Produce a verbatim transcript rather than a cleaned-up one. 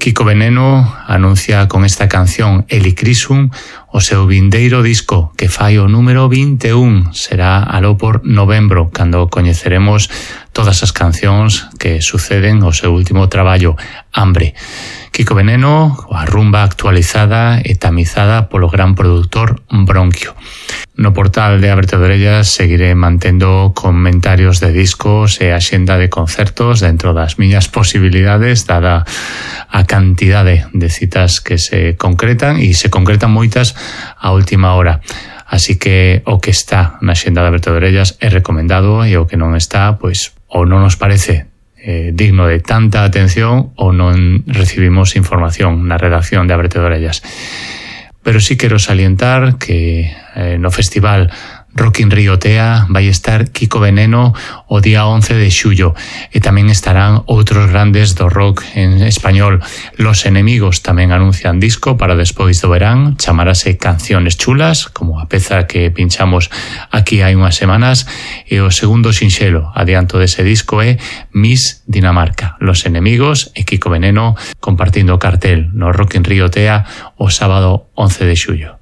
Kiko Veneno anuncia con esta canción Helicrisum o seu vindeiro disco que fai o número vinte e un. Será aló por novembro cando coñeceremos todas as cancións que suceden ao seu último traballo, Hambre. Kiko Veneno, a rumba actualizada e tamizada polo gran produtor Bronquio. No portal de Ábrete de Orellas seguiré mantendo comentarios de discos e axenda de concertos dentro das miñas posibilidades, dada a cantidade de citas que se concretan, e se concretan moitas a última hora. Así que o que está na xenda de Ábrete de Orellas é recomendado, e o que non está, pois, ou non nos parece Eh, digno de tanta atención ou non recibimos información na redacción de Ábrete de Orellas. Pero sí quero salientar que eh, no festival Rock in Rio Tea vai estar Kiko Veneno o día once de xullo, e tamén estarán outros grandes do rock en español. Los Enemigos tamén anuncian disco para despois do verán, chamarase Canciones Chulas, como a peza que pinchamos aquí hai unhas semanas, e o segundo sinxelo adianto dese disco é Miss Dinamarca. Los Enemigos e Kiko Veneno compartindo cartel no Rock in Rio Tea o sábado once de xullo.